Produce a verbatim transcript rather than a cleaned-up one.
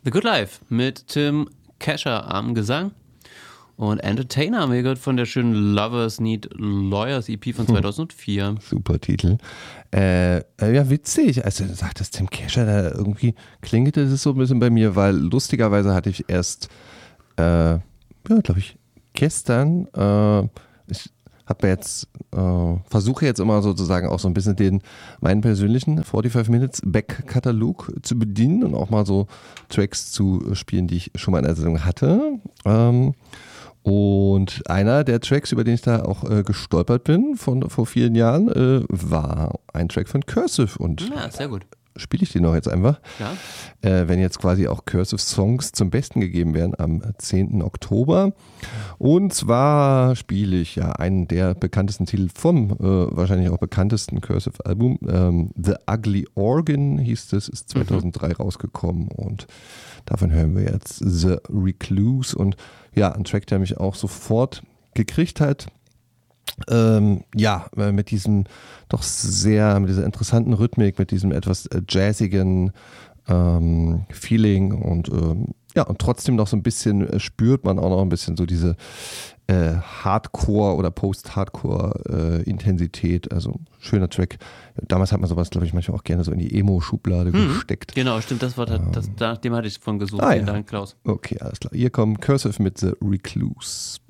The Good Life mit Tim Kesher am Gesang. Und Entertainer haben wir gehört von der schönen Lovers Need Lawyers E P von zweitausendvier. Hm. Super Titel. Äh, ja, witzig. Also sagt das Tim Kesher, da irgendwie klingelte das so ein bisschen bei mir, weil lustigerweise hatte ich erst, äh, ja, glaube ich, gestern, äh, ich habe mir jetzt, äh, versuche jetzt immer sozusagen auch so ein bisschen den, meinen persönlichen fünfundvierzig Minutes Back-Katalog zu bedienen und auch mal so Tracks zu spielen, die ich schon mal in der Sendung hatte. Ähm, und einer der Tracks, über den ich da auch äh, gestolpert bin von vor vielen Jahren, äh, war ein Track von Cursive. Und ja, sehr gut. Spiele ich den noch jetzt einfach. Ja. Äh, wenn jetzt quasi auch Cursive Songs zum Besten gegeben werden am zehnten Oktober. Und zwar spiele ich ja einen der bekanntesten Titel vom äh, wahrscheinlich auch bekanntesten Cursive Album. Ähm, The Ugly Organ hieß es, ist zweitausenddrei mhm. rausgekommen und davon hören wir jetzt The Recluse und ja, ein Track, der mich auch sofort gekriegt hat. Ähm, ja, mit diesem doch sehr, mit dieser interessanten Rhythmik, mit diesem etwas äh, jazzigen ähm, Feeling und ähm, ja, und trotzdem noch so ein bisschen äh, spürt man auch noch ein bisschen so diese äh, Hardcore- oder Post-Hardcore-Intensität, äh, also schöner Track. Damals hat man sowas, glaube ich, manchmal auch gerne so in die Emo-Schublade hm, gesteckt. Genau, stimmt, das Wort, ähm, das, nach dem hatte ich von gesucht. Ah, Vielen ja. Dank, Klaus. Okay, alles klar. Hier kommt Cursive mit The Recluse.